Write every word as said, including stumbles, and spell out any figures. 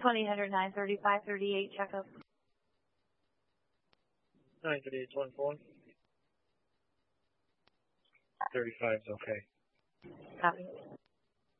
twenty hundred nine thirty-five thirty-eight checkup. nine thirty-eight twenty-four. thirty-five is okay. Copy.